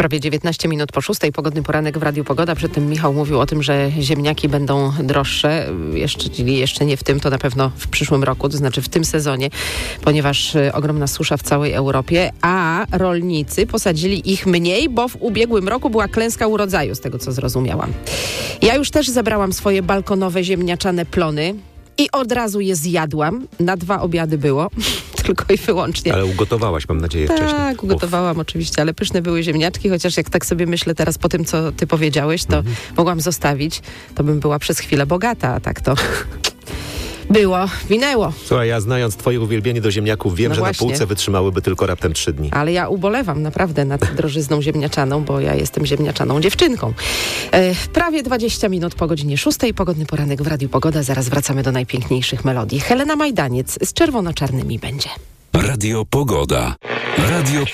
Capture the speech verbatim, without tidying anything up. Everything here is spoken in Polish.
Prawie dziewiętnaście minut po szóstej, pogodny poranek w Radiu Pogoda. Przed tym Michał mówił o tym, że ziemniaki będą droższe. Jeszcze, czyli jeszcze nie w tym, to na pewno w przyszłym roku, to znaczy w tym sezonie, ponieważ ogromna susza w całej Europie, a rolnicy posadzili ich mniej, bo w ubiegłym roku była klęska urodzaju, z tego co zrozumiałam. Ja już też zebrałam swoje balkonowe ziemniaczane plony i od razu je zjadłam. Na dwa obiady było. Tylko i wyłącznie. Ale ugotowałaś, mam nadzieję, tak, wcześniej. Tak, ugotowałam Uf. oczywiście, ale pyszne były ziemniaczki, chociaż jak tak sobie myślę teraz po tym, co ty powiedziałeś, to mhm. mogłam zostawić, to bym była przez chwilę bogata, a tak to było, minęło. Słuchaj, ja znając twoje uwielbienie do ziemniaków, wiem, no że właśnie. Na półce wytrzymałyby tylko raptem trzy dni. Ale ja ubolewam naprawdę nad drożyzną ziemniaczaną, bo ja jestem ziemniaczaną dziewczynką. E, prawie dwadzieścia minut po godzinie szóstej, pogodny poranek w Radiu Pogoda. Zaraz wracamy do najpiękniejszych melodii. Helena Majdaniec z czerwono-czarnymi będzie. Radio Pogoda. Radio